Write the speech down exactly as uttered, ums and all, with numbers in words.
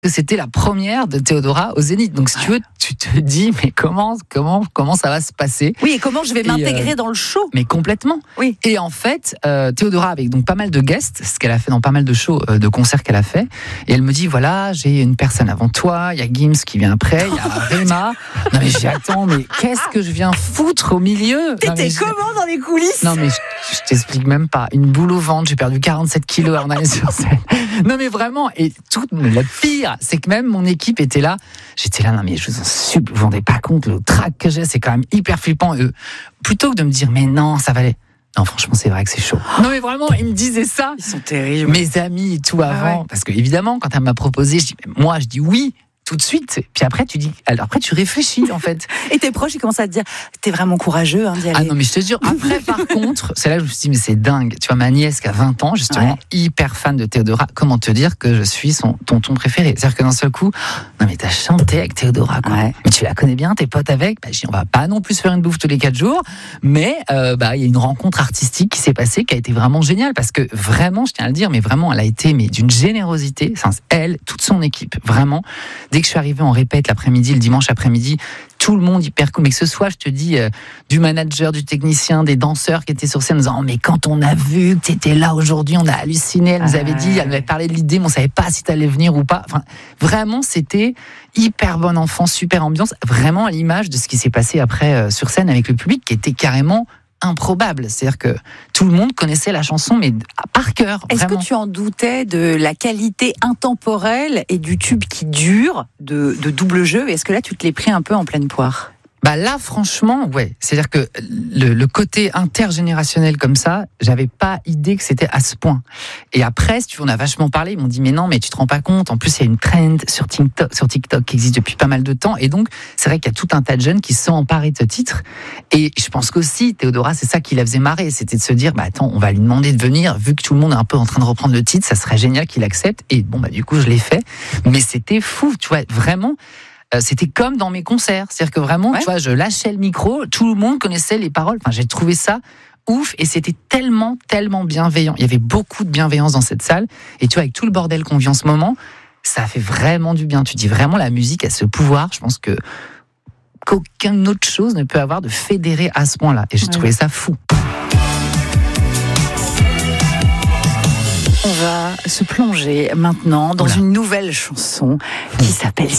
que c'était la première de Théodora au Zénith. Donc si tu veux, tu te dis mais comment comment comment ça va se passer ? Oui, et comment je vais m'intégrer euh, dans le show ? Mais complètement. Oui. Et en fait, euh, Théodora avec donc pas mal de guests, ce qu'elle a fait dans pas mal de shows, euh, de concerts qu'elle a fait, et elle me dit voilà, j'ai une personne avant toi, il y a Gims qui vient après, il y a Rema. Non mais j'attends, mais qu'est-ce que je viens foutre au milieu ? T'étais comment dans les coulisses ? Non mais je, je t'explique même pas. Une boule au ventre, j'ai perdu quarante-sept kilos avant d'aller sur scène. Non mais vraiment, et tout le pire, c'est que même mon équipe était là. J'étais là, non mais je vous en supplie, vous vous rendez pas compte le trac que j'ai, c'est quand même hyper flippant. Et eux, plutôt que de me dire mais non, ça va aller. Non, franchement, c'est vrai que c'est chaud. Non, mais vraiment, ils me disaient ça. Ils sont terribles. Mes amis et tout avant. Ah ouais. Parce que, évidemment, quand elle m'a proposé, je dis, moi, je dis oui. Tout de suite, puis après tu dis, alors après tu réfléchis en fait. Et tes proches ils commencent à te dire, t'es vraiment courageux hein, d'y aller. Ah non mais je te jure, après par contre, c'est là que je me suis dit mais c'est dingue. Tu vois ma nièce qui a vingt ans, justement, ouais. hyper fan de Théodora. Comment te dire que je suis son tonton préféré ? C'est-à-dire que d'un seul coup, non mais t'as chanté avec Théodora quoi. Ouais. Mais tu la connais bien, tes potes avec. Bah, je dis, on va pas non plus se faire une bouffe tous les quatre jours, mais euh, bah il y a une rencontre artistique qui s'est passée qui a été vraiment géniale parce que vraiment, je tiens à le dire, mais vraiment elle a été mais d'une générosité. Enfin, elle, toute son équipe, vraiment. Dès que je suis arrivé, on répète l'après-midi, le dimanche après-midi, tout le monde hyper cool. Mais que ce soit, je te dis, euh, du manager, du technicien, des danseurs qui étaient sur scène, en disant, oh, mais quand on a vu que t'étais là aujourd'hui, on a halluciné. Elle nous avait dit, elle avait parlé de l'idée, mais on savait pas si t'allais venir ou pas. Enfin, vraiment, c'était hyper bon enfant, super ambiance. Vraiment à l'image de ce qui s'est passé après euh, sur scène avec le public, qui était carrément improbable. C'est-à-dire que tout le monde connaissait la chanson, mais par cœur. Est-ce vraiment. que tu en doutais de la qualité intemporelle et du tube qui dure de, de double jeu ? Est-ce que là, tu te l'es pris un peu en pleine poire ? Bah là, franchement, ouais. C'est-à-dire que le, le côté intergénérationnel comme ça, j'avais pas idée que c'était à ce point. Et après, si tu veux, on a vachement parlé. Ils m'ont dit, mais non, mais tu te rends pas compte. En plus, il y a une trend sur TikTok, sur TikTok qui existe depuis pas mal de temps. Et donc, c'est vrai qu'il y a tout un tas de jeunes qui se sont emparés de ce titre. Et je pense qu'aussi, Théodora, c'est ça qui la faisait marrer. C'était de se dire, bah attends, on va lui demander de venir. Vu que tout le monde est un peu en train de reprendre le titre, ça serait génial qu'il accepte. Et bon, bah du coup, je l'ai fait. Mais c'était fou, tu vois, vraiment. C'était comme dans mes concerts, c'est-à-dire que vraiment, ouais. tu vois, je lâchais le micro, tout le monde connaissait les paroles. Enfin, j'ai trouvé ça ouf et c'était tellement, tellement bienveillant. Il y avait beaucoup de bienveillance dans cette salle et tu vois, avec tout le bordel qu'on vit en ce moment, ça fait vraiment du bien. Tu dis vraiment, la musique a ce pouvoir. Je pense que qu'aucune autre chose ne peut avoir de fédérer à ce point-là. Et j'ai ouais. trouvé ça fou. On va se plonger maintenant dans ouais. une nouvelle chanson qui s'appelle